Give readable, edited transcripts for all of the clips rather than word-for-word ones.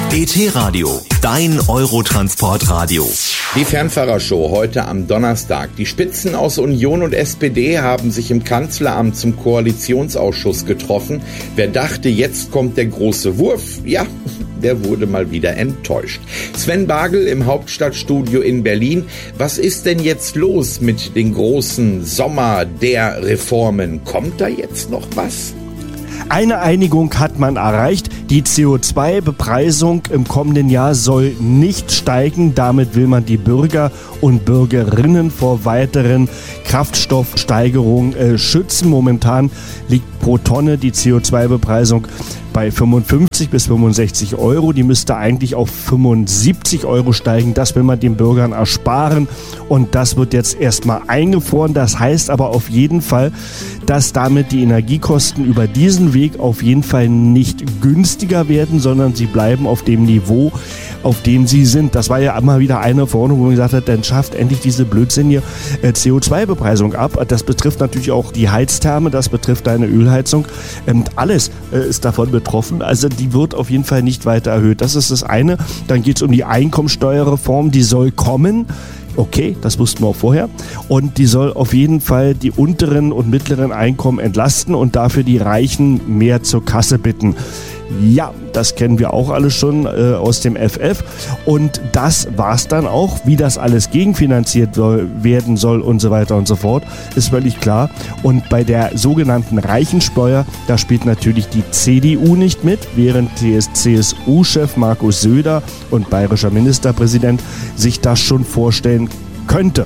ET-Radio, dein Eurotransportradio. Die Fernfahrershow heute am Donnerstag. Die Spitzen aus Union und SPD haben sich im Kanzleramt zum Koalitionsausschuss getroffen. Wer dachte, jetzt kommt der große Wurf? Ja, der wurde mal wieder enttäuscht. Sven Bagel im Hauptstadtstudio in Berlin. Was ist denn jetzt los mit den großen Sommer der Reformen? Kommt da jetzt noch was? Eine Einigung hat man erreicht. Die CO2-Bepreisung im kommenden Jahr soll nicht steigen. Damit will man die Bürger und Bürgerinnen vor weiteren Kraftstoffsteigerungen schützen. Momentan liegt pro Tonne die CO2-Bepreisung bei 55 bis 65 Euro. Die müsste eigentlich auf 75 Euro steigen. Das will man den Bürgern ersparen. Und das wird jetzt erstmal eingefroren. Das heißt aber auf jeden Fall, dass damit die Energiekosten über diesen Weg auf jeden Fall nicht günstiger werden, sondern sie bleiben auf dem Niveau, auf dem sie sind. Das war ja immer wieder eine Verordnung, wo man gesagt hat, dann schafft endlich diese blödsinnige CO2-Bepreisung ab. Das betrifft natürlich auch die Heiztherme, das betrifft deine Ölheizung. Alles ist davon betroffen. Also die wird auf jeden Fall nicht weiter erhöht. Das ist das eine. Dann geht es um die Einkommensteuerreform, die soll kommen. Okay, das wussten wir auch vorher. Und die soll auf jeden Fall die unteren und mittleren Einkommen entlasten und dafür die Reichen mehr zur Kasse bitten. Ja, das kennen wir auch alle schon aus dem FF. Und das war's dann auch. Wie das alles gegenfinanziert werden soll und so weiter und so fort, ist völlig klar. Und bei der sogenannten Reichensteuer, da spielt natürlich die CDU nicht mit, während CSU-Chef Markus Söder und bayerischer Ministerpräsident sich das schon vorstellen könnte.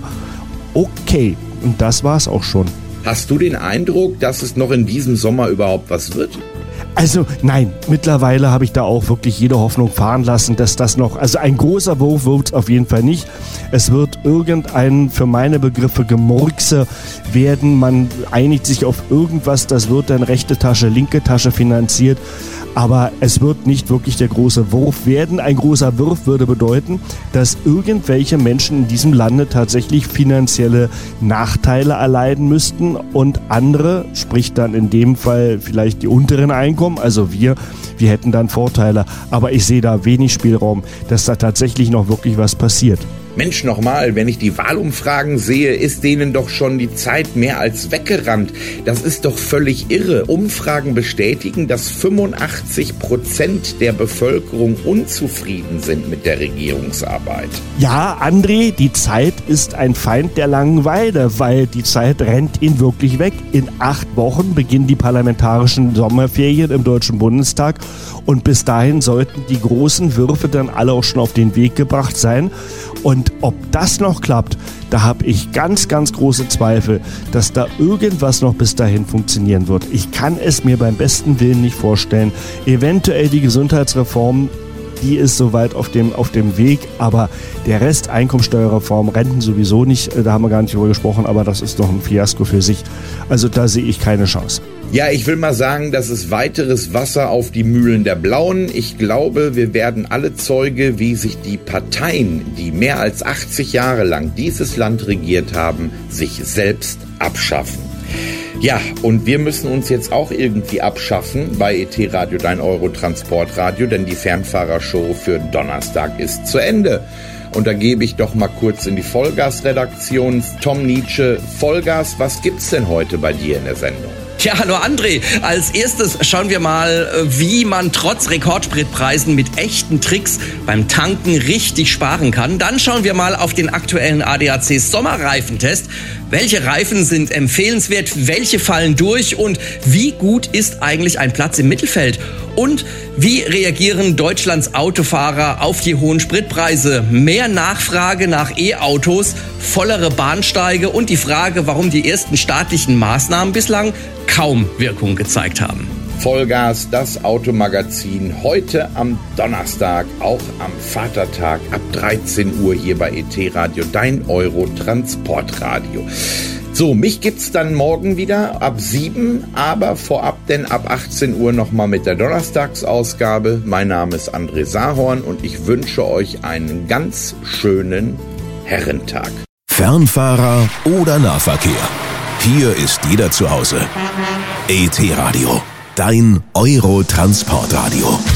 Okay, und das war's auch schon. Hast du den Eindruck, dass es noch in diesem Sommer überhaupt was wird? Also nein, mittlerweile habe ich da auch wirklich jede Hoffnung fahren lassen, dass das noch, also ein großer Wurf wird es auf jeden Fall nicht. Es wird irgendein, für meine Begriffe, Gemurkse werden. Man einigt sich auf irgendwas, das wird dann rechte Tasche, linke Tasche finanziert. Aber es wird nicht wirklich der große Wurf werden. Ein großer Wurf würde bedeuten, dass irgendwelche Menschen in diesem Lande tatsächlich finanzielle Nachteile erleiden müssten und andere, sprich dann in dem Fall vielleicht die unteren Einkommen, also wir hätten dann Vorteile. Aber ich sehe da wenig Spielraum, dass da tatsächlich noch wirklich was passiert. Mensch, nochmal, wenn ich die Wahlumfragen sehe, ist denen doch schon die Zeit mehr als weggerannt. Das ist doch völlig irre. Umfragen bestätigen, dass 85% der Bevölkerung unzufrieden sind mit der Regierungsarbeit. Ja, André, die Zeit ist ein Feind der Langeweile, weil die Zeit rennt ihn wirklich weg. In 8 Wochen beginnen die parlamentarischen Sommerferien im Deutschen Bundestag und bis dahin sollten die großen Würfe dann alle auch schon auf den Weg gebracht sein. Und ob das noch klappt, da habe ich ganz, ganz große Zweifel, dass da irgendwas noch bis dahin funktionieren wird. Ich kann es mir beim besten Willen nicht vorstellen. Eventuell die Gesundheitsreform, die ist soweit auf dem Weg, aber der Rest, Einkommensteuerreform, Renten sowieso nicht, da haben wir gar nicht drüber gesprochen, aber das ist noch ein Fiasko für sich. Also da sehe ich keine Chance. Ja, ich will mal sagen, das ist weiteres Wasser auf die Mühlen der Blauen. Ich glaube, wir werden alle Zeuge, wie sich die Parteien, die mehr als 80 Jahre lang dieses Land regiert haben, sich selbst abschaffen. Ja, und wir müssen uns jetzt auch irgendwie abschaffen bei ET-Radio, dein Eurotransportradio, denn die Fernfahrershow für Donnerstag ist zu Ende. Und da gebe ich doch mal kurz in die Vollgas-Redaktion. Tom Nietzsche, Vollgas, was gibt's denn heute bei dir in der Sendung? Ja, hallo André. Als erstes schauen wir mal, wie man trotz Rekordspritpreisen mit echten Tricks beim Tanken richtig sparen kann. Dann schauen wir mal auf den aktuellen ADAC Sommerreifentest. Welche Reifen sind empfehlenswert, welche fallen durch und wie gut ist eigentlich ein Platz im Mittelfeld? Und wie reagieren Deutschlands Autofahrer auf die hohen Spritpreise? Mehr Nachfrage nach E-Autos, vollere Bahnsteige und die Frage, warum die ersten staatlichen Maßnahmen bislang kaum Wirkung gezeigt haben. Vollgas, das Automagazin, heute am Donnerstag, auch am Vatertag ab 13 Uhr hier bei ET-Radio, dein Eurotransportradio. So, mich gibt's dann morgen wieder ab 7, aber vorab denn ab 18 Uhr nochmal mit der Donnerstagsausgabe. Mein Name ist André Sahorn und ich wünsche euch einen ganz schönen Herrentag. Fernfahrer oder Nahverkehr. Hier ist jeder zu Hause. ET-Radio, dein Eurotransportradio.